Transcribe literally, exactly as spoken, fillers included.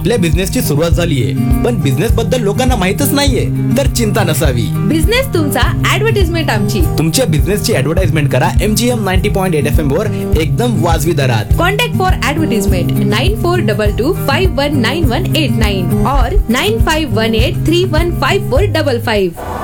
आपल्या बिझनेसची सुरुवात झालीये, पण बिझनेस बद्दल लोकांना माहितच नाहीये, तर चिंता नसावी. बिझनेस तुमचा, ऍडव्हर्टाइजमेंट आमची. तुमच्या बिझनेसची ऍडव्हर्टाइजमेंट करा M G M ninety point eight F M वर एकदम वाजवी दरात. Contact for advertisement nine four double two five one nine one eight nine और nine five one eight three one five four double five.